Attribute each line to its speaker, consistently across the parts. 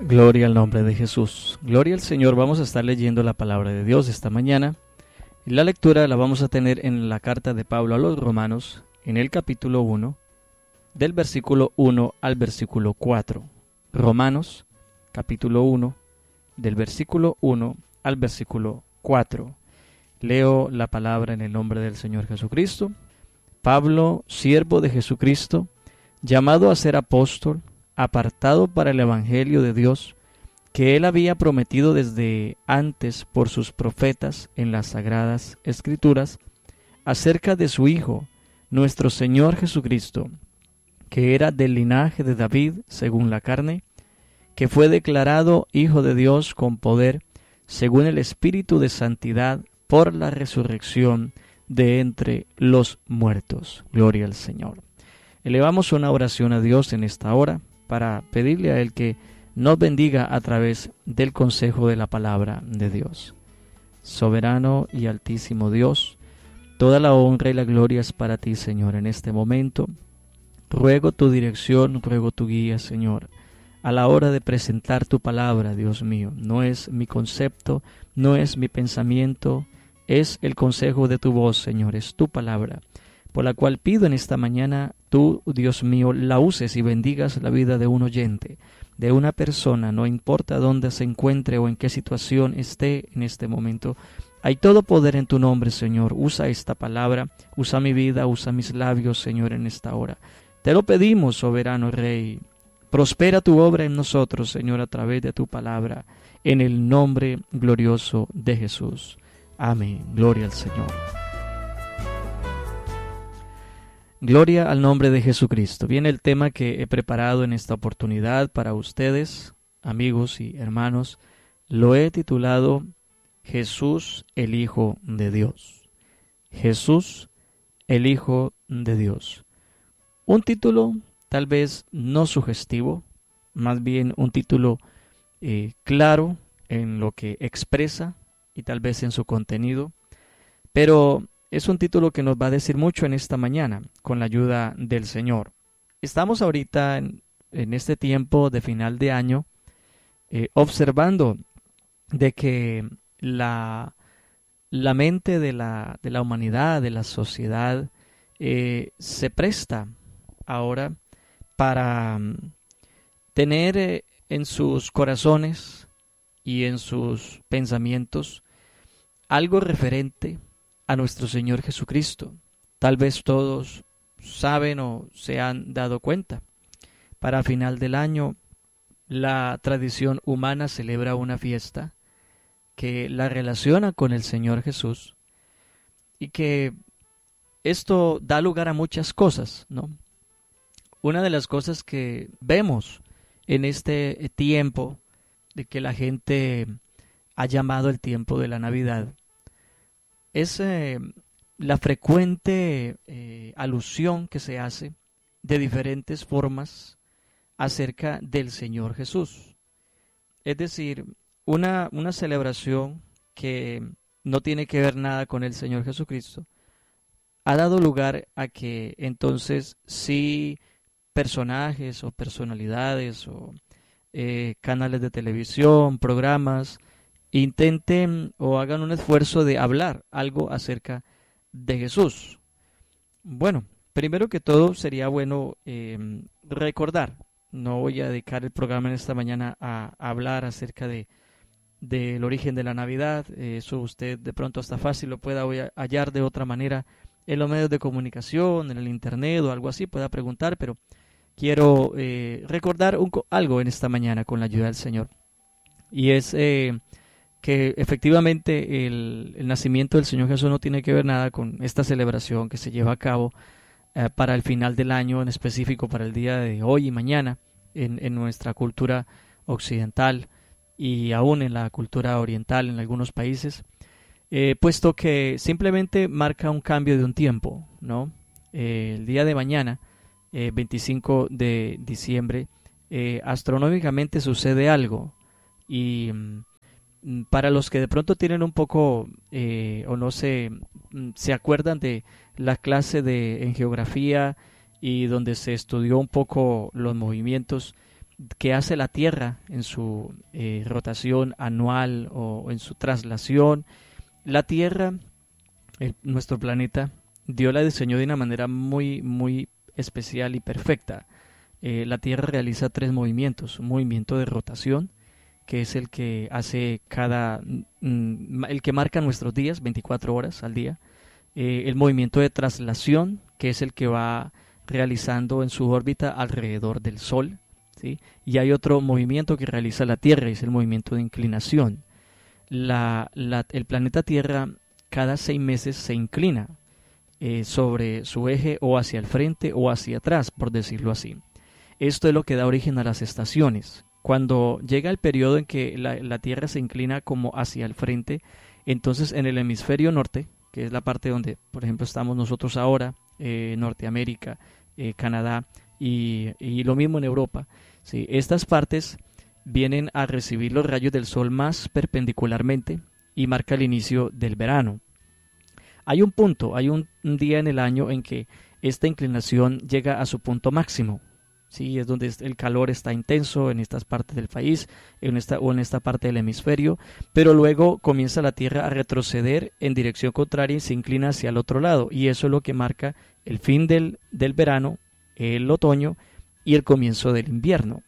Speaker 1: Gloria al nombre de Jesús. Gloria al Señor. Vamos a estar leyendo la palabra de Dios esta mañana. La lectura la vamos a tener en la carta de Pablo a los Romanos, en el capítulo 1, del versículo 1 al versículo 4. Romanos, capítulo 1, del versículo 1 al versículo 4. Leo la palabra en el nombre del Señor Jesucristo. Pablo, siervo de Jesucristo, llamado a ser apóstol, apartado para el Evangelio de Dios, que él había prometido desde antes por sus profetas en las Sagradas Escrituras, acerca de su Hijo, nuestro Señor Jesucristo, que era del linaje de David según la carne, que fue declarado Hijo de Dios con poder, según el Espíritu de Santidad, por la resurrección de entre los muertos. Gloria al Señor. Elevamos una oración a Dios en esta hora para pedirle a Él que nos bendiga a través del consejo de la palabra de Dios. Soberano y altísimo Dios, toda la honra y la gloria es para ti, Señor, en este momento. Ruego tu dirección, ruego tu guía, Señor, a la hora de presentar tu palabra, Dios mío. No es mi concepto, no es mi pensamiento, es el consejo de tu voz, Señor, es tu palabra, por la cual pido en esta mañana, tú, Dios mío, la uses y bendigas la vida de un oyente, de una persona, no importa dónde se encuentre o en qué situación esté en este momento. Hay todo poder en tu nombre, Señor. Usa esta palabra, usa mi vida, usa mis labios, Señor, en esta hora. Te lo pedimos, soberano Rey. Prospera tu obra en nosotros, Señor, a través de tu palabra, en el nombre glorioso de Jesús. Amén. Gloria al Señor. Gloria al nombre de Jesucristo. Viene el tema que he preparado en esta oportunidad para ustedes, amigos y hermanos. Lo he titulado Jesús, el Hijo de Dios. Jesús, el Hijo de Dios. Un título tal vez no sugestivo, más bien un título claro en lo que expresa y tal vez en su contenido, pero es un título que nos va a decir mucho en esta mañana, con la ayuda del Señor. Estamos ahorita en este tiempo de final de año, observando de que la mente de la humanidad, de la sociedad, se presta ahora para tener en sus corazones y en sus pensamientos algo referente a nuestro Señor Jesucristo. Tal vez todos saben o se han dado cuenta. Para final del año, la tradición humana celebra una fiesta que la relaciona con el Señor Jesús y que esto da lugar a muchas cosas, ¿no? Una de las cosas que vemos en este tiempo de que la gente ha llamado el tiempo de la Navidad es la frecuente alusión que se hace de diferentes formas acerca del Señor Jesús. Es decir, una celebración que no tiene que ver nada con el Señor Jesucristo ha dado lugar a que entonces sí personajes o personalidades o canales de televisión, programas, intenten o hagan un esfuerzo de hablar algo acerca de Jesús. Bueno, primero que todo sería bueno recordar, no voy a dedicar el programa en esta mañana a hablar acerca del origen de la Navidad, eso usted de pronto hasta fácil lo pueda hallar de otra manera en los medios de comunicación, en el internet o algo así, pueda preguntar, pero quiero recordar algo en esta mañana con la ayuda del Señor, y es que efectivamente el nacimiento del Señor Jesús no tiene que ver nada con esta celebración que se lleva a cabo para el final del año, en específico para el día de hoy y mañana en nuestra cultura occidental y aún en la cultura oriental en algunos países, puesto que simplemente marca un cambio de un tiempo, ¿no? El día de mañana, 25 de diciembre, astronómicamente sucede algo y para los que de pronto tienen un poco o no se acuerdan de la clase en geografía y donde se estudió un poco los movimientos que hace la Tierra en su rotación anual o en su traslación. La Tierra, nuestro planeta, Dios la diseñó de una manera muy, muy especial y perfecta. La Tierra realiza 3 movimientos: un movimiento de rotación, que es el que hace el que marca nuestros días, 24 horas al día. El movimiento de traslación, que es el que va realizando en su órbita alrededor del Sol, ¿sí? Y hay otro movimiento que realiza la Tierra, es el movimiento de inclinación. El planeta Tierra cada 6 meses se inclina sobre su eje, o hacia el frente o hacia atrás, por decirlo así. Esto es lo que da origen a las estaciones. Cuando llega el periodo en que la Tierra se inclina como hacia el frente, entonces en el hemisferio norte, que es la parte donde, por ejemplo, estamos nosotros ahora, Norteamérica, Canadá y lo mismo en Europa, ¿sí? Estas partes vienen a recibir los rayos del sol más perpendicularmente y marca el inicio del verano. Hay un punto, hay un día en el año en que esta inclinación llega a su punto máximo. Sí, es donde el calor está intenso en estas partes del país, en esta parte del hemisferio, pero luego comienza la Tierra a retroceder en dirección contraria y se inclina hacia el otro lado, y eso es lo que marca el fin del verano, el otoño y el comienzo del invierno.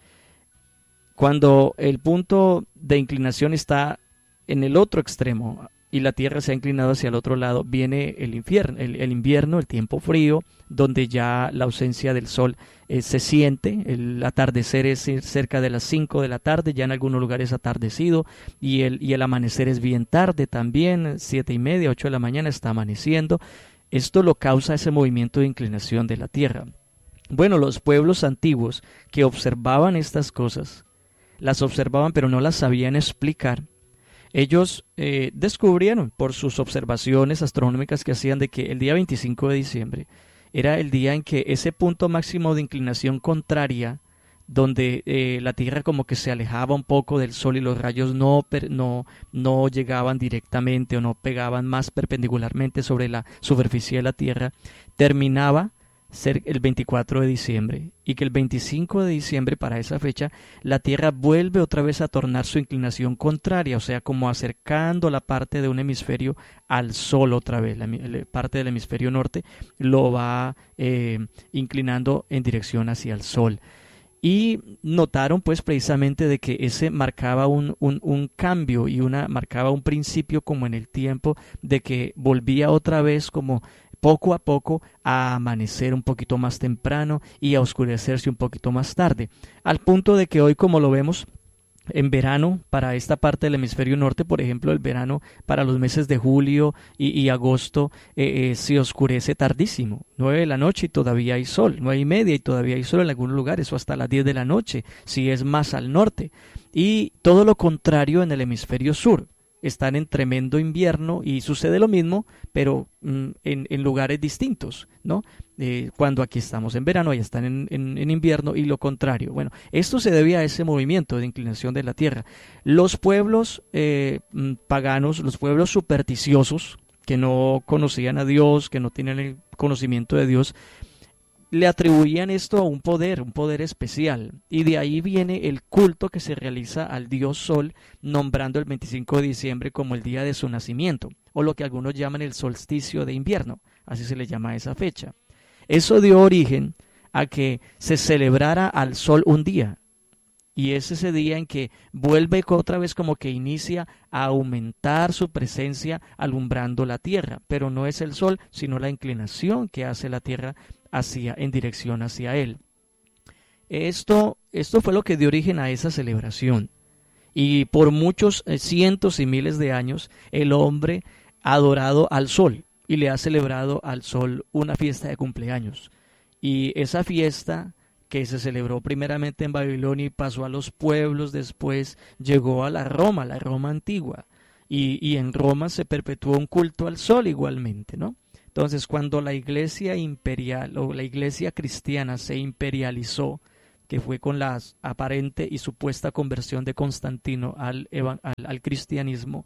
Speaker 1: Cuando el punto de inclinación está en el otro extremo y la Tierra se ha inclinado hacia el otro lado, viene el invierno, el tiempo frío, donde ya la ausencia del sol se siente. El atardecer es cerca de las 5 de la tarde, ya en algunos lugares atardecido, y el amanecer es bien tarde también, 7:30, 8 de la mañana está amaneciendo. Esto lo causa ese movimiento de inclinación de la Tierra. Bueno, los pueblos antiguos que observaban estas cosas, las observaban pero no las sabían explicar. Ellos descubrieron por sus observaciones astronómicas que hacían de que el día 25 de diciembre era el día en que ese punto máximo de inclinación contraria, donde la Tierra como que se alejaba un poco del Sol y los rayos no llegaban directamente o no pegaban más perpendicularmente sobre la superficie de la Tierra, terminaba ser el 24 de diciembre, y que el 25 de diciembre, para esa fecha, la Tierra vuelve otra vez a tornar su inclinación contraria, o sea, como acercando la parte de un hemisferio al Sol otra vez. La parte del hemisferio norte lo va inclinando en dirección hacia el Sol. Y notaron pues precisamente de que ese marcaba un cambio y marcaba un principio como en el tiempo, de que volvía otra vez como poco a poco a amanecer un poquito más temprano y a oscurecerse un poquito más tarde, al punto de que hoy, como lo vemos en verano, para esta parte del hemisferio norte, por ejemplo, el verano para los meses de julio y agosto se oscurece tardísimo, 9 de la noche y todavía hay sol, 9:30 y todavía hay sol en algunos lugares, o hasta las 10 de la noche, si es más al norte, y todo lo contrario en el hemisferio sur. Están en tremendo invierno y sucede lo mismo, pero en lugares distintos, ¿no? Cuando aquí estamos en verano, allá están en invierno, y lo contrario. Bueno, esto se debía a ese movimiento de inclinación de la Tierra. Los pueblos paganos, los pueblos supersticiosos, que no conocían a Dios, que no tenían el conocimiento de Dios, le atribuían esto a un poder especial, y de ahí viene el culto que se realiza al dios Sol, nombrando el 25 de diciembre como el día de su nacimiento, o lo que algunos llaman el solsticio de invierno, así se le llama a esa fecha. Eso dio origen a que se celebrara al Sol un día, y es ese día en que vuelve otra vez, como que inicia a aumentar su presencia alumbrando la Tierra, pero no es el Sol, sino la inclinación que hace la Tierra en dirección hacia él. Esto fue lo que dio origen a esa celebración, y por muchos cientos y miles de años el hombre ha adorado al Sol y le ha celebrado al Sol una fiesta de cumpleaños, y esa fiesta, que se celebró primeramente en Babilonia y pasó a los pueblos, después llegó a la Roma antigua, y en Roma se perpetuó un culto al Sol igualmente, ¿no? Entonces, cuando la iglesia imperial o la iglesia cristiana se imperializó, que fue con la aparente y supuesta conversión de Constantino al cristianismo,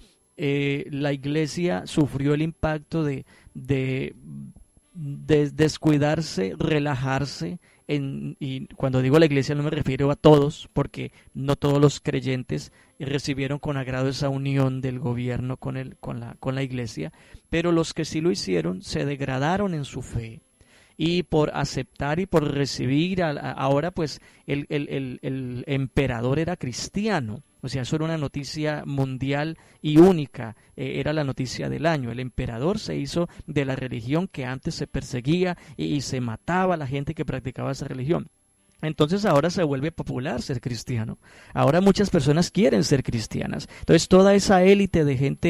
Speaker 1: la iglesia sufrió el impacto de descuidarse, relajarse y cuando digo la iglesia no me refiero a todos, porque no todos los creyentes recibieron con agrado esa unión del gobierno con la iglesia, pero los que sí lo hicieron se degradaron en su fe. Y por aceptar y por recibir, ahora pues el emperador era cristiano. O sea, eso era una noticia mundial y única, era la noticia del año. El emperador se hizo de la religión que antes se perseguía y se mataba a la gente que practicaba esa religión. Entonces ahora se vuelve popular ser cristiano. Ahora muchas personas quieren ser cristianas. Entonces toda esa élite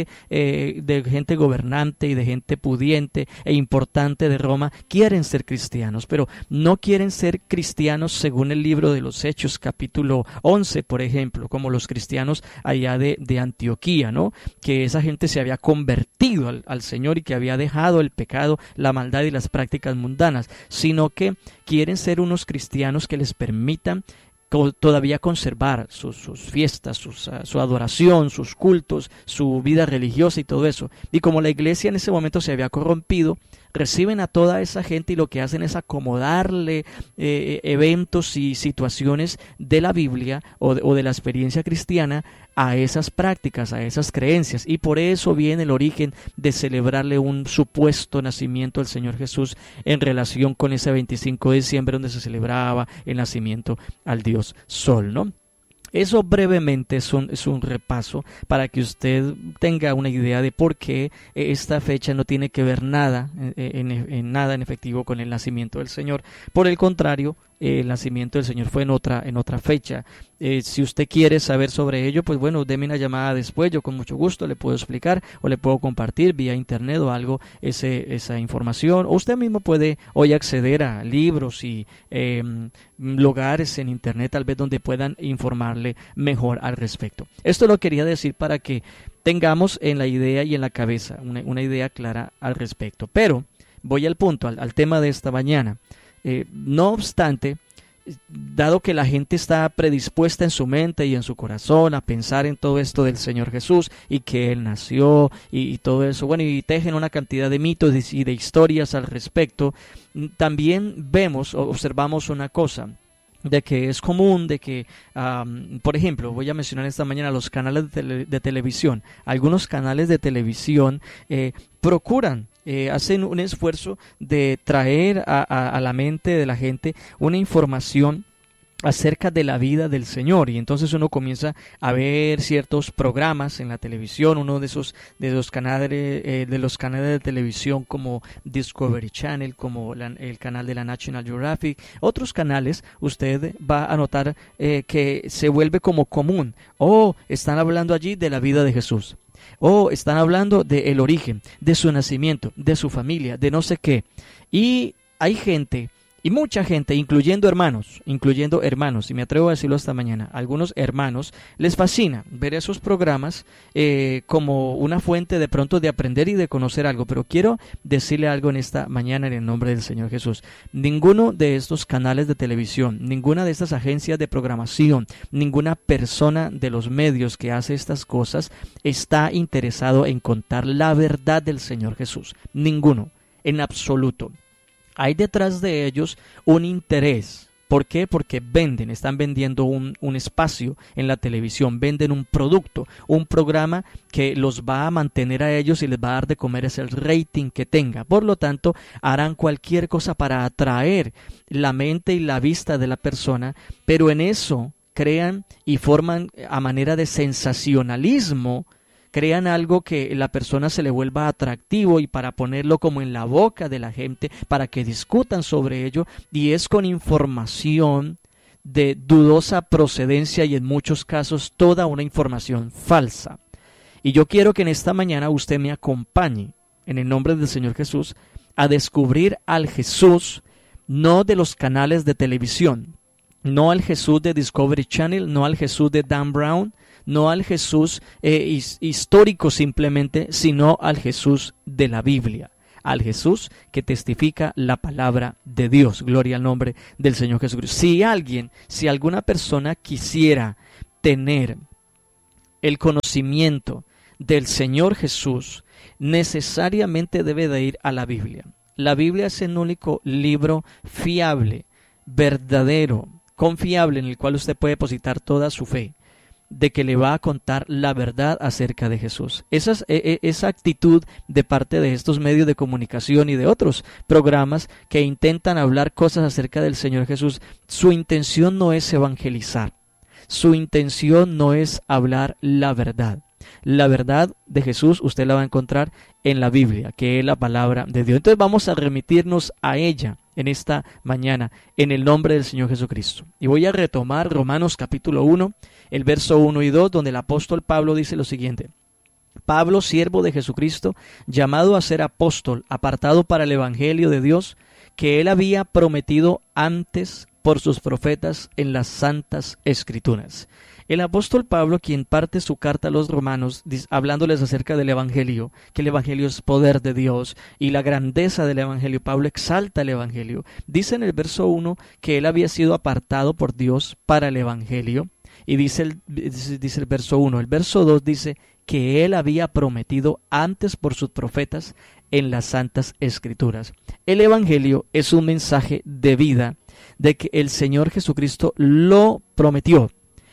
Speaker 1: de gente gobernante y de gente pudiente e importante de Roma quieren ser cristianos, pero no quieren ser cristianos según el libro de los Hechos, capítulo 11, por ejemplo, como los cristianos allá de Antioquía, ¿no? Que esa gente se había convertido al Señor y que había dejado el pecado, la maldad y las prácticas mundanas, sino que quieren ser unos cristianos que les permitan todavía conservar sus fiestas, su adoración, sus cultos, su vida religiosa y todo eso. Y como la iglesia en ese momento se había corrompido, reciben a toda esa gente y lo que hacen es acomodarle eventos y situaciones de la Biblia o de la experiencia cristiana a esas prácticas, a esas creencias. Y por eso viene el origen de celebrarle un supuesto nacimiento al Señor Jesús en relación con ese 25 de diciembre donde se celebraba el nacimiento al Dios Sol, ¿no? Eso brevemente es un repaso para que usted tenga una idea de por qué esta fecha no tiene que ver nada nada en efectivo con el nacimiento del Señor. Por el contrario, el nacimiento del Señor fue en otra fecha. Si usted quiere saber sobre ello, pues bueno, déme una llamada después, yo con mucho gusto le puedo explicar o le puedo compartir vía internet o algo esa información. O usted mismo puede hoy acceder a libros y lugares en internet tal vez donde puedan informarle mejor al respecto. Esto lo quería decir para que tengamos en la idea y en la cabeza una idea clara al respecto. Pero voy al punto, al tema de esta mañana. No obstante, dado que la gente está predispuesta en su mente y en su corazón a pensar en todo esto del Señor Jesús y que Él nació y todo eso, bueno, y tejen una cantidad de mitos y de historias al respecto, también observamos una cosa, de que es común, de que, por ejemplo, voy a mencionar esta mañana los canales de televisión. Algunos canales de televisión procuran, hacen un esfuerzo de traer a la mente de la gente una información acerca de la vida del Señor, y entonces uno comienza a ver ciertos programas en la televisión, uno de los canales de televisión como Discovery Channel, como el canal de la National Geographic, otros canales. Usted va a notar que se vuelve como común. Están hablando allí de la vida de Jesús. Están hablando del origen, de su nacimiento, de su familia, de no sé qué. Y hay gente, y mucha gente, incluyendo hermanos, y me atrevo a decirlo esta mañana, algunos hermanos les fascina ver esos programas como una fuente de pronto de aprender y de conocer algo. Pero quiero decirle algo en esta mañana en el nombre del Señor Jesús. Ninguno de estos canales de televisión, ninguna de estas agencias de programación, ninguna persona de los medios que hace estas cosas está interesado en contar la verdad del Señor Jesús. Ninguno, en absoluto. Hay detrás de ellos un interés. ¿Por qué? Porque están vendiendo un espacio en la televisión, venden un producto, un programa que los va a mantener a ellos y les va a dar de comer ese rating que tenga. Por lo tanto, harán cualquier cosa para atraer la mente y la vista de la persona, pero en eso crean y forman a manera de sensacionalismo, crean algo que la persona se le vuelva atractivo y para ponerlo como en la boca de la gente, para que discutan sobre ello, y es con información de dudosa procedencia y en muchos casos toda una información falsa. Y yo quiero que en esta mañana usted me acompañe, en el nombre del Señor Jesús, a descubrir al Jesús, no de los canales de televisión, no al Jesús de Discovery Channel, no al Jesús de Dan Brown, no al Jesús histórico simplemente, sino al Jesús de la Biblia, al Jesús que testifica la palabra de Dios. Gloria al nombre del Señor Jesucristo. Si alguna persona quisiera tener el conocimiento del Señor Jesús, necesariamente debe de ir a la Biblia. La Biblia es el único libro fiable, verdadero, confiable, en el cual usted puede depositar toda su fe, de que le va a contar la verdad acerca de Jesús. Esa actitud de parte de estos medios de comunicación y de otros programas que intentan hablar cosas acerca del Señor Jesús, su intención no es evangelizar, su intención no es hablar la verdad. La verdad de Jesús usted la va a encontrar en la Biblia, que es la palabra de Dios. Entonces vamos a remitirnos a ella en esta mañana, en el nombre del Señor Jesucristo. Y voy a retomar Romanos capítulo 1, el verso 1 y 2, donde el apóstol Pablo dice lo siguiente: Pablo, siervo de Jesucristo, llamado a ser apóstol, apartado para el evangelio de Dios, que él había prometido antes por sus profetas en las santas escrituras. El apóstol Pablo, quien parte su carta a los romanos, hablándoles acerca del evangelio, que el evangelio es poder de Dios y la grandeza del evangelio, Pablo exalta el evangelio. Dice en el verso 1 que él había sido apartado por Dios para el evangelio, y dice el verso 1. El verso 2 dice que él había prometido antes por sus profetas en las santas escrituras. El evangelio es un mensaje de vida, de que el Señor Jesucristo lo prometió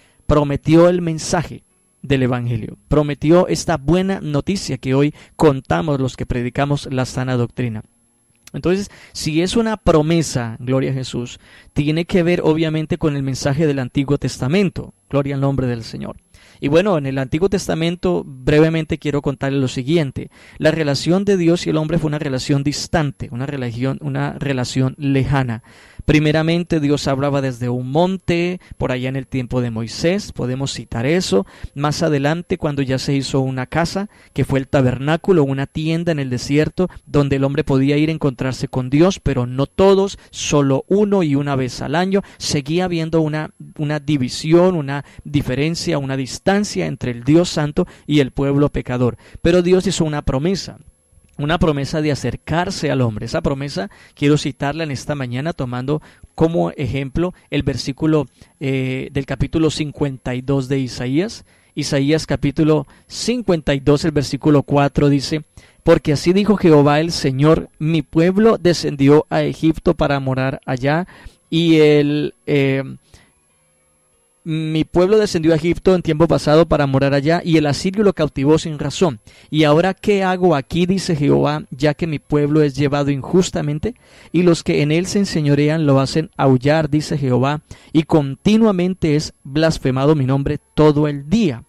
Speaker 1: el mensaje del evangelio, prometió esta buena noticia que hoy contamos los que predicamos la sana doctrina. Entonces, si es una promesa, gloria a Jesús, tiene que ver obviamente con el mensaje del Antiguo Testamento, gloria al nombre del Señor. Y bueno, en el Antiguo Testamento brevemente quiero contarles lo siguiente: la relación de Dios y el hombre fue una relación distante, una relación lejana. Primeramente Dios hablaba desde un monte, por allá en el tiempo de Moisés, podemos citar eso. Más adelante, cuando ya se hizo una casa, que fue el tabernáculo, una tienda en el desierto, donde el hombre podía ir a encontrarse con Dios, pero no todos, solo uno y una vez al año. Seguía habiendo una división, una diferencia, una distancia entre el Dios santo y el pueblo pecador. Pero Dios hizo una promesa de acercarse al hombre. Esa promesa quiero citarla en esta mañana tomando como ejemplo el versículo del capítulo 52 de Isaías. Isaías capítulo 52, el versículo 4 dice: porque así dijo Jehová el Señor, mi pueblo descendió a Egipto para morar allá, y mi pueblo descendió a Egipto en tiempo pasado para morar allá, y el asirio lo cautivó sin razón. Y ahora, ¿qué hago aquí? Dice Jehová, ya que mi pueblo es llevado injustamente, y los que en él se enseñorean lo hacen aullar, dice Jehová, y continuamente es blasfemado mi nombre todo el día.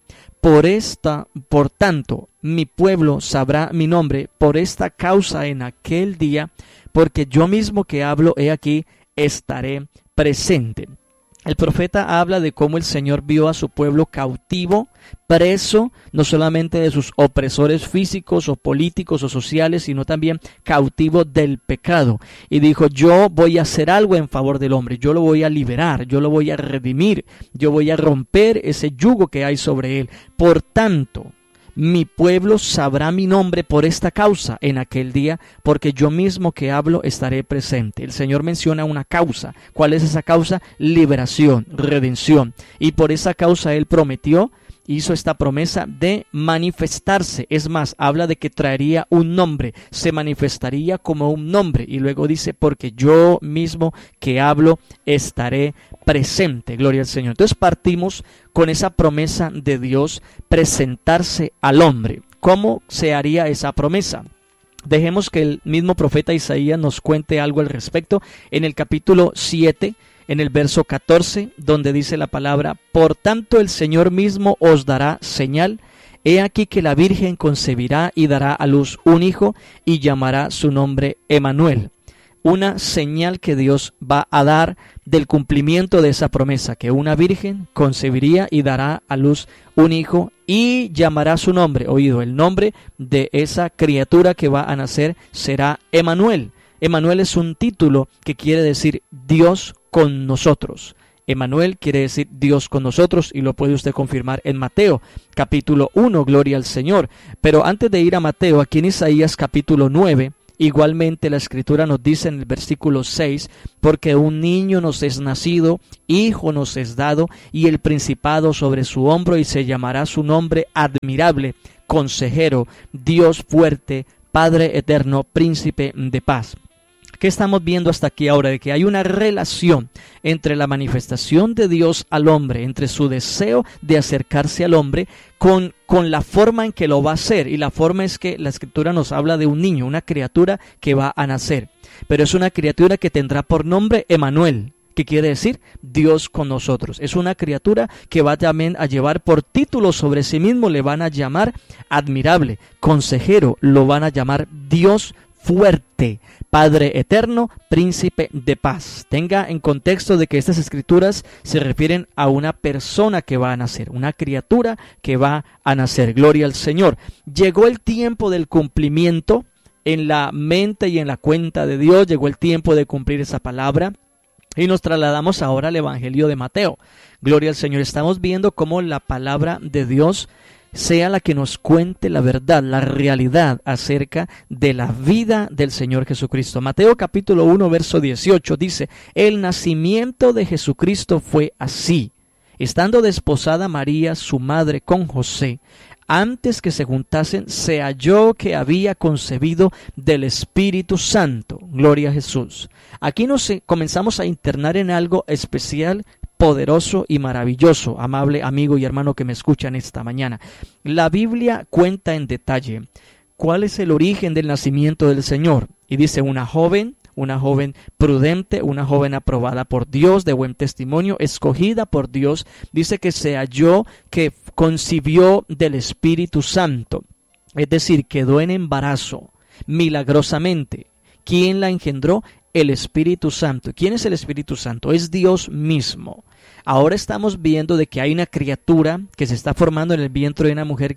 Speaker 1: Por tanto, mi pueblo sabrá mi nombre por esta causa en aquel día, porque yo mismo que hablo, he aquí, estaré presente. El profeta habla de cómo el Señor vio a su pueblo cautivo, preso, no solamente de sus opresores físicos o políticos o sociales, sino también cautivo del pecado. Y dijo: yo voy a hacer algo en favor del hombre, yo lo voy a liberar, yo lo voy a redimir, yo voy a romper ese yugo que hay sobre él. Por tanto, mi pueblo sabrá mi nombre por esta causa en aquel día, porque yo mismo que hablo estaré presente. El Señor menciona una causa. ¿Cuál es esa causa? Liberación, redención. Y por esa causa Él prometió, hizo esta promesa de manifestarse. Es más, habla de que traería un nombre, se manifestaría como un nombre. Y luego dice: porque yo mismo que hablo estaré presente. Gloria al Señor. Entonces partimos con esa promesa de Dios, presentarse al hombre. ¿Cómo se haría esa promesa? Dejemos que el mismo profeta Isaías nos cuente algo al respecto en el capítulo 7, en el verso 14, donde dice la palabra: por tanto el Señor mismo os dará señal. He aquí que la Virgen concebirá y dará a luz un hijo, y llamará su nombre Emmanuel. Una señal que Dios va a dar del cumplimiento de esa promesa, que una virgen concebiría y dará a luz un hijo y llamará su nombre. Oído, el nombre de esa criatura que va a nacer será Emmanuel. Emmanuel es un título que quiere decir Dios con nosotros. Emmanuel quiere decir Dios con nosotros, y lo puede usted confirmar en Mateo capítulo 1, gloria al Señor. Pero antes de ir a Mateo, aquí en Isaías capítulo 9, igualmente la Escritura nos dice en el versículo 6: porque un niño nos es nacido, hijo nos es dado, y el principado sobre su hombro, y se llamará su nombre admirable, consejero, Dios fuerte, Padre eterno, príncipe de paz. ¿Qué estamos viendo hasta aquí ahora? De que hay una relación entre la manifestación de Dios al hombre, entre su deseo de acercarse al hombre con la forma en que lo va a hacer. Y la forma es que la Escritura nos habla de un niño, una criatura que va a nacer. Pero es una criatura que tendrá por nombre Emanuel, que quiere decir Dios con nosotros. Es una criatura que va también a llevar por título sobre sí mismo, le van a llamar admirable, consejero, lo van a llamar Dios fuerte, Padre eterno, príncipe de paz. Tenga en contexto de que estas escrituras se refieren a una persona que va a nacer, una criatura que va a nacer. Gloria al Señor. Llegó el tiempo del cumplimiento en la mente y en la cuenta de Dios. Llegó el tiempo de cumplir esa palabra. Y nos trasladamos ahora al Evangelio de Mateo. Gloria al Señor. Estamos viendo cómo la palabra de Dios sea la que nos cuente la verdad, la realidad acerca de la vida del Señor Jesucristo. Mateo capítulo 1, verso 18 dice: el nacimiento de Jesucristo fue así. Estando desposada María, su madre, con José, antes que se juntasen, se halló que había concebido del Espíritu Santo. Gloria a Jesús. Aquí nos comenzamos a internar en algo especial, poderoso y maravilloso, amable amigo y hermano que me escuchan esta mañana. La Biblia cuenta en detalle cuál es el origen del nacimiento del Señor. Y dice: una joven prudente, una joven aprobada por Dios, de buen testimonio, escogida por Dios, dice que se halló que concibió del Espíritu Santo, es decir, quedó en embarazo milagrosamente. ¿Quién la engendró? El Espíritu Santo. ¿Quién es el Espíritu Santo? Es Dios mismo. Ahora estamos viendo de que hay una criatura que se está formando en el vientre de una mujer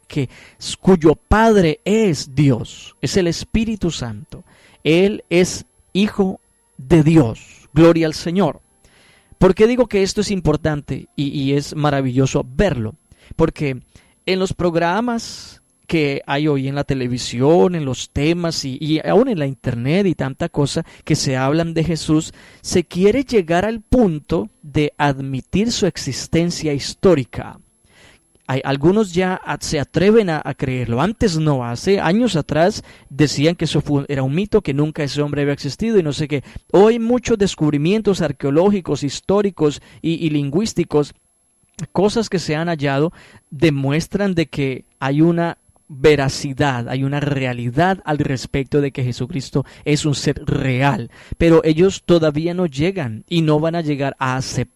Speaker 1: cuyo padre es Dios, es el Espíritu Santo. Él es Hijo de Dios. Gloria al Señor. ¿Por qué digo que esto es importante y es maravilloso verlo? Porque en los programas que hay hoy en la televisión, en los temas y aún en la internet y tanta cosa que se hablan de Jesús, se quiere llegar al punto de admitir su existencia histórica. Algunos ya se atreven a creerlo. Antes no, hace años atrás decían que eso era un mito, que nunca ese hombre había existido y no sé qué. Hoy muchos descubrimientos arqueológicos, históricos y lingüísticos, cosas que se han hallado, demuestran de que hay una veracidad, hay una realidad al respecto de que Jesucristo es un ser real. Pero ellos todavía no llegan y no van a llegar a aceptar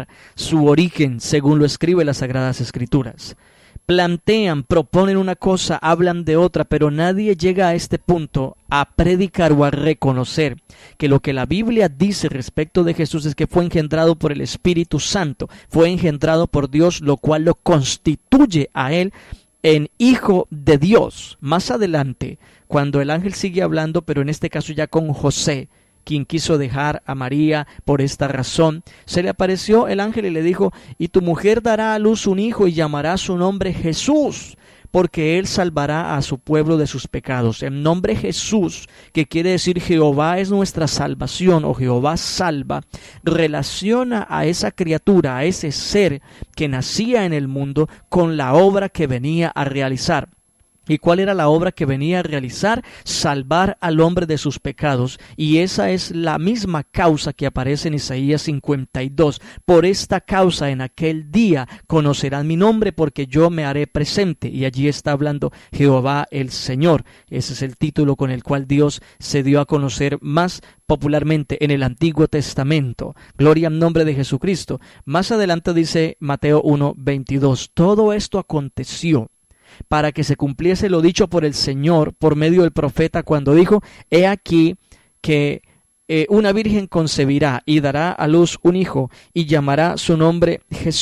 Speaker 1: su origen según lo escribe las Sagradas Escrituras. Plantean, proponen una cosa, hablan de otra, pero nadie llega a este punto a predicar o a reconocer que lo que la Biblia dice respecto de Jesús es que fue engendrado por el Espíritu Santo, fue engendrado por Dios, lo cual lo constituye a él en Hijo de Dios. Más adelante, cuando el ángel sigue hablando, pero en este caso ya con José, quien quiso dejar a María por esta razón, se le apareció el ángel y le dijo: y tu mujer dará a luz un hijo y llamará su nombre Jesús, porque él salvará a su pueblo de sus pecados. El nombre Jesús, que quiere decir Jehová es nuestra salvación o Jehová salva, relaciona a esa criatura, a ese ser que nacía en el mundo, con la obra que venía a realizar. ¿Y cuál era la obra que venía a realizar? Salvar al hombre de sus pecados. Y esa es la misma causa que aparece en Isaías 52. Por esta causa en aquel día conocerán mi nombre, porque yo me haré presente. Y allí está hablando Jehová el Señor. Ese es el título con el cual Dios se dio a conocer más popularmente en el Antiguo Testamento. Gloria al nombre de Jesucristo. Más adelante dice Mateo 1:22. Todo esto aconteció para que se cumpliese lo dicho por el Señor por medio del profeta, cuando dijo: he aquí que una virgen concebirá y dará a luz un hijo y llamará su nombre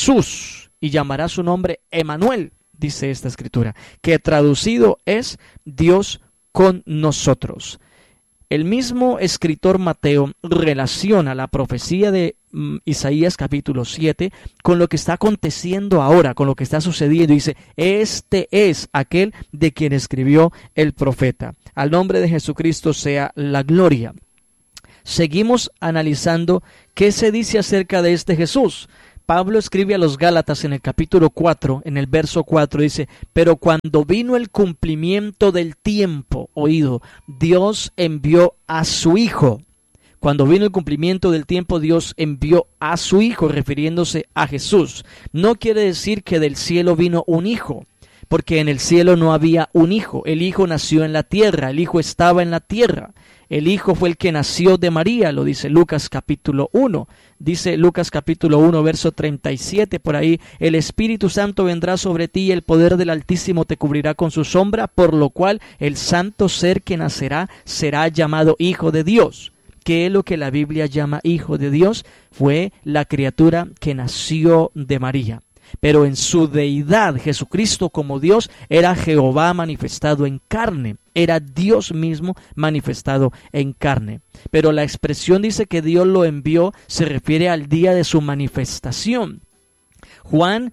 Speaker 1: Jesús y llamará su nombre Emanuel, dice esta escritura, que traducido es Dios con nosotros. El mismo escritor Mateo relaciona la profecía de Isaías capítulo 7 con lo que está aconteciendo ahora, con lo que está sucediendo. Dice: este es aquel de quien escribió el profeta. Al nombre de Jesucristo sea la gloria. Seguimos analizando qué se dice acerca de este Jesús. Pablo escribe a los Gálatas en el capítulo 4, en el verso 4, dice: pero cuando vino el cumplimiento del tiempo, oído, Dios envió a su Hijo, Cuando vino el cumplimiento del tiempo, Dios envió a su Hijo, refiriéndose a Jesús. No quiere decir que del cielo vino un hijo, porque en el cielo no había un hijo. El Hijo nació en la tierra, el Hijo estaba en la tierra. El Hijo fue el que nació de María, lo dice Lucas capítulo 1. Dice Lucas capítulo 1, verso 37, por ahí: el Espíritu Santo vendrá sobre ti y el poder del Altísimo te cubrirá con su sombra, por lo cual el santo ser que nacerá será llamado Hijo de Dios. ¿Qué es lo que la Biblia llama Hijo de Dios? Fue la criatura que nació de María. Pero en su deidad, Jesucristo como Dios era Jehová manifestado en carne, era Dios mismo manifestado en carne. Pero la expresión dice que Dios lo envió, se refiere al día de su manifestación. Juan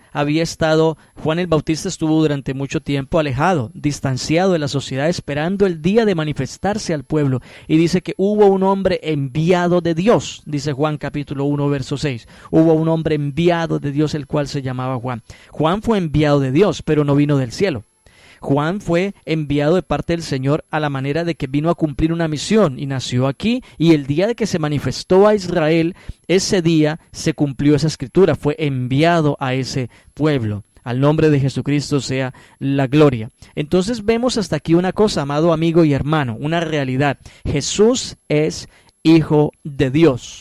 Speaker 1: el Bautista estuvo durante mucho tiempo alejado, distanciado de la sociedad, esperando el día de manifestarse al pueblo. Y dice que hubo un hombre enviado de Dios, dice Juan capítulo 1, verso 6. Hubo un hombre enviado de Dios, el cual se llamaba Juan. Juan fue enviado de Dios, pero no vino del cielo. Juan fue enviado de parte del Señor a la manera de que vino a cumplir una misión y nació aquí, y el día de que se manifestó a Israel, ese día se cumplió esa escritura, fue enviado a ese pueblo. Al nombre de Jesucristo sea la gloria. Entonces vemos hasta aquí una cosa, amado amigo y hermano, una realidad. Jesús es Hijo de Dios.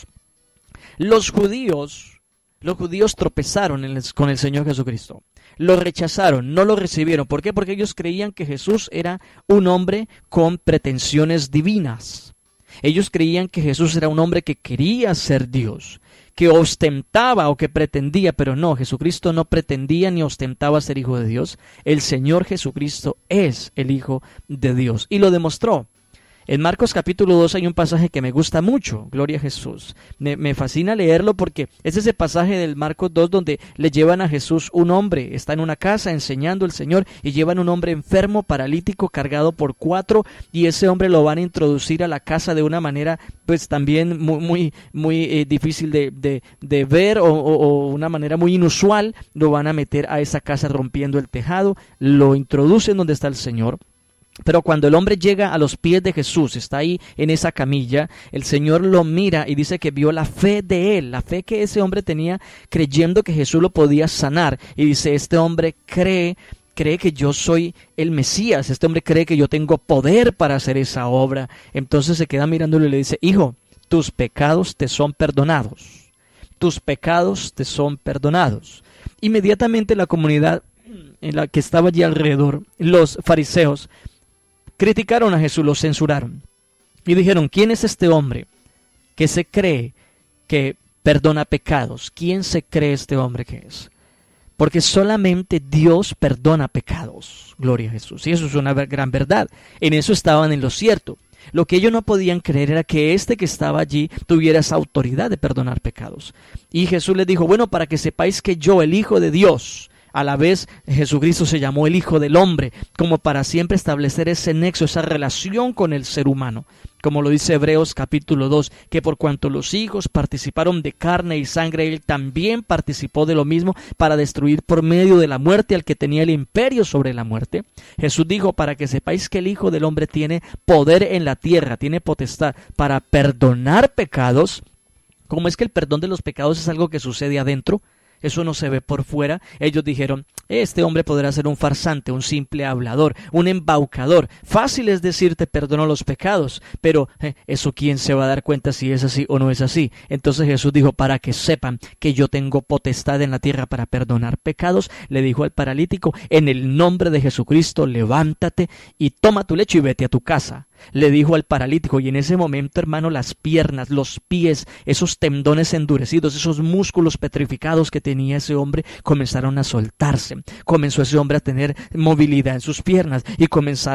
Speaker 1: Los judíos tropezaron con el Señor Jesucristo. Lo rechazaron, no lo recibieron. ¿Por qué? Porque ellos creían que Jesús era un hombre con pretensiones divinas. Ellos creían que Jesús era un hombre que quería ser Dios, que ostentaba o que pretendía, pero no, Jesucristo no pretendía ni ostentaba ser Hijo de Dios. El Señor Jesucristo es el Hijo de Dios y lo demostró. En Marcos capítulo 2 hay un pasaje que me gusta mucho, gloria a Jesús. Me fascina leerlo porque es ese pasaje del Marcos 2 donde le llevan a Jesús un hombre, está en una casa enseñando el Señor y llevan un hombre enfermo, paralítico, cargado por 4, y ese hombre lo van a introducir a la casa de una manera pues también muy difícil de ver o una manera muy inusual. Lo van a meter a esa casa rompiendo el tejado, lo introducen donde está el Señor. Pero cuando el hombre llega a los pies de Jesús, está ahí en esa camilla, el Señor lo mira y dice que vio la fe de él, la fe que ese hombre tenía creyendo que Jesús lo podía sanar. Y dice, este hombre cree que yo soy el Mesías, este hombre cree que yo tengo poder para hacer esa obra. Entonces se queda mirándolo y le dice, hijo, tus pecados te son perdonados, tus pecados te son perdonados. Inmediatamente la comunidad en la que estaba allí alrededor, los fariseos, criticaron a Jesús, lo censuraron y dijeron, ¿quién es este hombre que se cree que perdona pecados? ¿Quién se cree este hombre que es? Porque solamente Dios perdona pecados, gloria a Jesús. Y eso es una gran verdad, en eso estaban en lo cierto. Lo que ellos no podían creer era que este que estaba allí tuviera esa autoridad de perdonar pecados. Y Jesús les dijo, bueno, para que sepáis que yo, el Hijo de Dios, a la vez Jesucristo se llamó el Hijo del Hombre, como para siempre establecer ese nexo, esa relación con el ser humano. Como lo dice Hebreos capítulo 2, que por cuanto los hijos participaron de carne y sangre, él también participó de lo mismo para destruir por medio de la muerte al que tenía el imperio sobre la muerte. Jesús dijo, para que sepáis que el Hijo del Hombre tiene poder en la tierra, tiene potestad para perdonar pecados. ¿Cómo es que el perdón de los pecados es algo que sucede adentro? Eso no se ve por fuera. Ellos dijeron, este hombre podrá ser un farsante, un simple hablador, un embaucador. Fácil es decir, te perdono los pecados, pero eso quién se va a dar cuenta si es así o no es así. Entonces Jesús dijo, para que sepan que yo tengo potestad en la tierra para perdonar pecados, le dijo al paralítico, en el nombre de Jesucristo, levántate y toma tu lecho y vete a tu casa. Le dijo al paralítico, y en ese momento, hermano, las piernas, los pies, esos tendones endurecidos, esos músculos petrificados que tenía ese hombre, comenzaron a soltarse. Comenzó ese hombre a tener movilidad en sus piernas y comenzó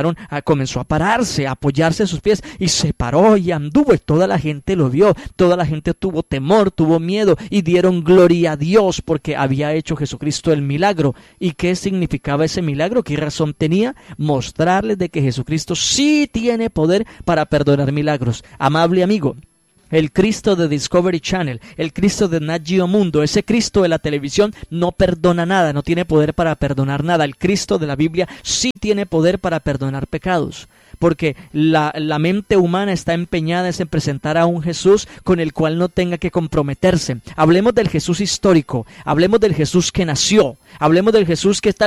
Speaker 1: a pararse, a apoyarse en sus pies, y se paró y anduvo, y toda la gente lo vio, toda la gente tuvo temor, tuvo miedo, y dieron gloria a Dios porque había hecho Jesucristo el milagro. ¿Y qué significaba ese milagro? ¿Qué razón tenía? Mostrarles de que Jesucristo sí tiene poder para perdonar milagros. Amable amigo, El Cristo de Discovery Channel, el Cristo de Nat Geo Mundo, ese Cristo de la televisión no perdona nada, no tiene poder para perdonar nada. El Cristo de la Biblia sí tiene poder para perdonar pecados, porque la mente humana está empeñada en presentar a un Jesús con el cual no tenga que comprometerse. Hablemos del Jesús histórico, hablemos del Jesús que nació, hablemos del Jesús que está